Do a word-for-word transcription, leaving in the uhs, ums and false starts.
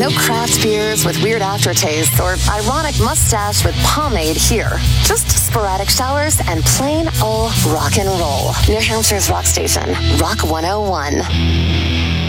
No craft beers with weird aftertastes or ironic mustache with pomade here. Just sporadic showers and plain old rock and roll. New Hampshire's rock station, Rock one oh one.